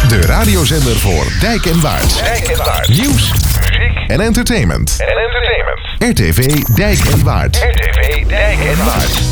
De radiozender voor Dijk en Waard. Nieuws, muziek en entertainment. RTV Dijk en Waard.